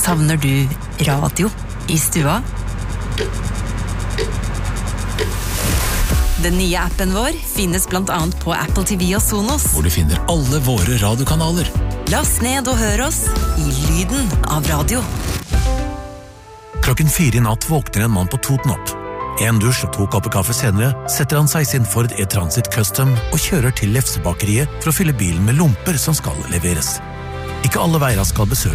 Savner du radio i stua? Den nye appen vår finnes blant annet på Apple TV og Sonos. Hvor du finner alle våre radiokanaler. Last ned og hør oss i lyden av radio. 4:00 i natt våkner en mann på Toten opp. En dusj og 2 kopper kaffe senere setter han seg i sin Ford E-Transit Custom og kjører til Lefsebakeriet for å fylle bilen med lomper som skal leveres. Ikke alle veier skal besøke